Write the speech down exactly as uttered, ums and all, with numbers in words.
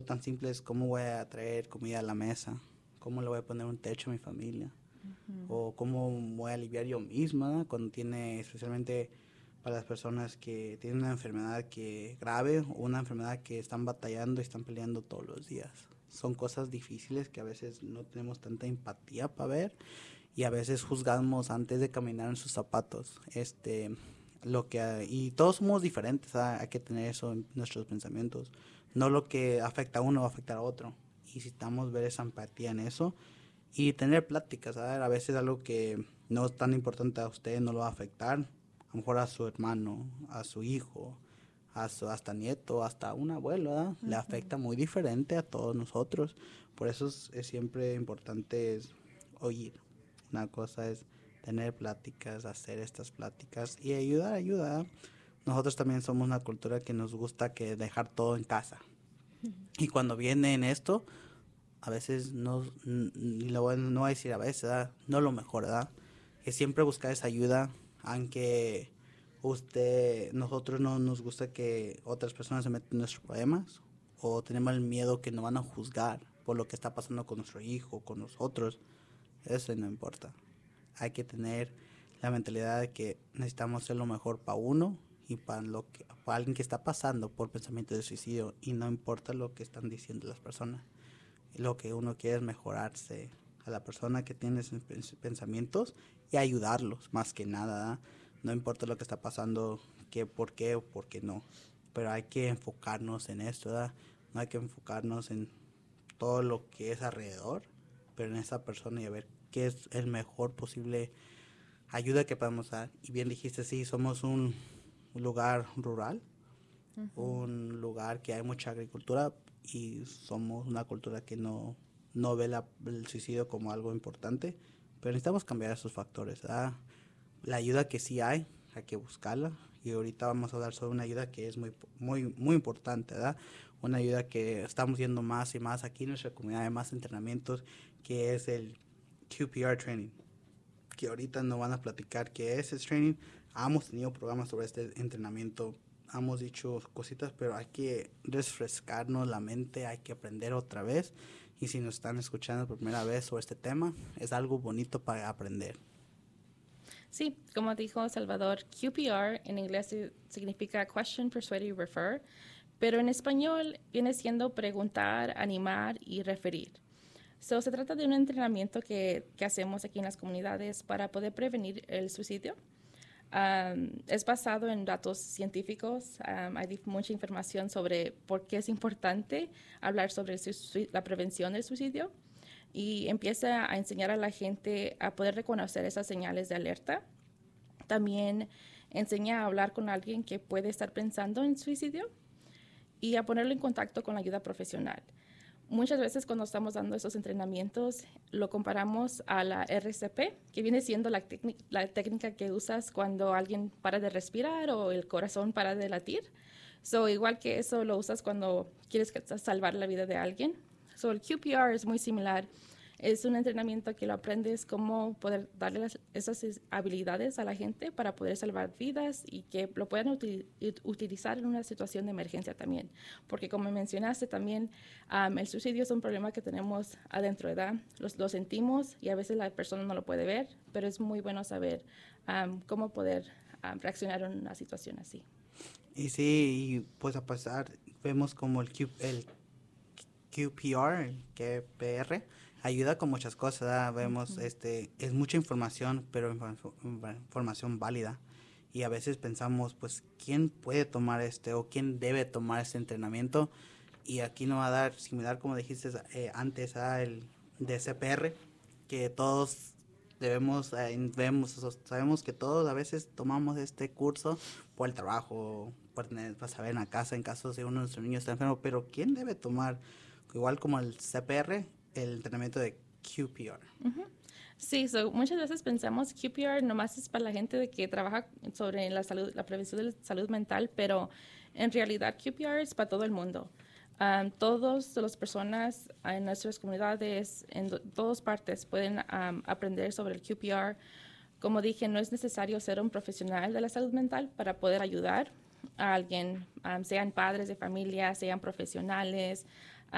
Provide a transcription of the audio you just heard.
tan simple es cómo voy a traer comida a la mesa, cómo le voy a poner un techo a mi familia, uh-huh. o cómo voy a aliviar yo misma, ¿no? Cuando tiene, especialmente para las personas que tienen una enfermedad que grave o una enfermedad que están batallando y están peleando todos los días. Son cosas difíciles que a veces no tenemos tanta empatía para ver y a veces juzgamos antes de caminar en sus zapatos. Este, lo que y todos somos diferentes, ¿sabes? Hay que tener eso en nuestros pensamientos. No lo que afecta a uno va a afectar a otro. Y necesitamos ver esa empatía en eso y tener pláticas, ¿sabes? A veces algo que no es tan importante a usted no lo va a afectar. A lo mejor a su hermano, a su hijo, a su, hasta nieto, hasta un abuelo, ¿verdad? Uh-huh. Le afecta muy diferente a todos nosotros. Por eso es, es siempre importante es oír. Una cosa es tener pláticas, hacer estas pláticas y ayudar, ayuda. Nosotros también somos una cultura que nos gusta que dejar todo en casa. Uh-huh. Y cuando viene en esto, a veces no, no, no voy a decir a veces, ¿verdad? No lo mejor, ¿verdad? Es siempre buscar esa ayuda. Aunque usted, nosotros no nos gusta que otras personas se metan en nuestros problemas o tenemos el miedo que nos van a juzgar por lo que está pasando con nuestro hijo, con nosotros, eso no importa. Hay que tener la mentalidad de que necesitamos hacer lo mejor para uno y para, lo que, para alguien que está pasando por pensamiento de suicidio y no importa lo que están diciendo las personas. Lo que uno quiere es mejorarse a la persona que tiene esos pensamientos y ayudarlos más que nada, ¿eh? No importa lo que está pasando, que por qué o por qué no, pero hay que enfocarnos en esto, ¿verdad? No hay que enfocarnos en todo lo que es alrededor, pero en esa persona y a ver qué es el mejor posible ayuda que podemos dar. Y bien dijiste, sí, somos un lugar rural, uh-huh. un lugar que hay mucha agricultura y somos una cultura que no no ve la, el suicidio como algo importante, pero necesitamos cambiar esos factores, ¿verdad? La ayuda que sí hay, hay que buscarla, y ahorita vamos a hablar sobre una ayuda que es muy muy muy importante, ¿verdad? Una ayuda que estamos viendo más y más aquí en nuestra comunidad, hay más entrenamientos, que es el Q P R training, que ahorita nos van a platicar qué es ese training. Hemos tenido programas sobre este entrenamiento, hemos dicho cositas, pero hay que refrescarnos la mente, hay que aprender otra vez. Y si nos están escuchando por primera vez sobre este tema, es algo bonito para aprender. Sí, como dijo Salvador, Q P R en inglés significa Question, Persuade, Refer, pero en español viene siendo preguntar, animar y referir. So, se trata de un entrenamiento que, que hacemos aquí en las comunidades para poder prevenir el suicidio. Um, es basado en datos científicos. Um, hay mucha información sobre por qué es importante hablar sobre el suicidio, la prevención del suicidio, y empieza a enseñar a la gente a poder reconocer esas señales de alerta. También enseña a hablar con alguien que puede estar pensando en suicidio y a ponerlo en contacto con la ayuda profesional. Muchas veces cuando estamos dando esos entrenamientos lo comparamos a la R C P, que viene siendo la, la técnica que usas cuando alguien para de respirar o el corazón para de latir. So, igual que eso lo usas cuando quieres salvar la vida de alguien. So, el Q P R es muy similar. Es un entrenamiento que lo aprendes cómo poder darle las, esas habilidades a la gente para poder salvar vidas y que lo puedan util, utilizar en una situación de emergencia también. Porque como mencionaste también, um, el suicidio es un problema que tenemos adentro, ¿verdad? Los, lo sentimos y a veces la persona no lo puede ver, pero es muy bueno saber um, cómo poder um, reaccionar en una situación así. Y sí, y pues a pasar, vemos como el, Q, el Q P R, el Q P R, ayuda con muchas cosas, ¿verdad? Vemos, uh-huh. este, es mucha información, pero información válida. Y a veces pensamos, pues, ¿quién puede tomar este o quién debe tomar este entrenamiento? Y aquí nos va a dar, similar como dijiste eh, antes, a el de C P R, que todos debemos, eh, vemos, sabemos que todos a veces tomamos este curso por el trabajo, por tener, para saber en la casa, en caso de uno de nuestros niños está enfermo, pero ¿quién debe tomar, igual como el C P R, el entrenamiento de Q P R? Uh-huh. Sí, so, muchas veces pensamos Q P R nomás es para la gente de que trabaja sobre la salud, la prevención de la salud mental, pero en realidad Q P R es para todo el mundo. Um, todas las personas en nuestras comunidades, en do, todas partes, pueden um, aprender sobre el Q P R. Como dije, no es necesario ser un profesional de la salud mental para poder ayudar a alguien, um, sean padres de familia, sean profesionales,